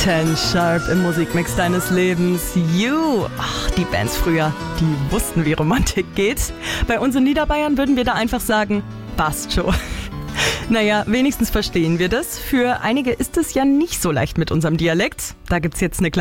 Ten Sharp im Musikmix deines Lebens. You. Ach, die Bands früher, die wussten, wie Romantik geht. Bei uns in Niederbayern würden wir da einfach sagen, passt schon. Naja, wenigstens verstehen wir das. Für einige ist es ja nicht so leicht mit unserem Dialekt. Da gibt's jetzt eine kleine